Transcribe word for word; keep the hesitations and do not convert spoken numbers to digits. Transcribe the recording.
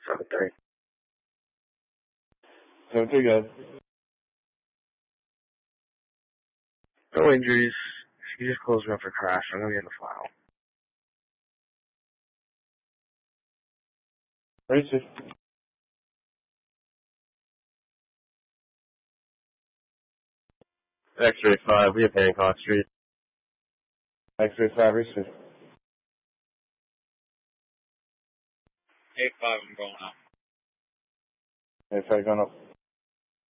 seven three. seven three, guys. No injuries. She just closed me up for crash. I'm going to get in the file. Ready, sir. X-ray five, we have Hancock Street. X-ray five, reach sir. eight five, I'm going up. eight five, going up.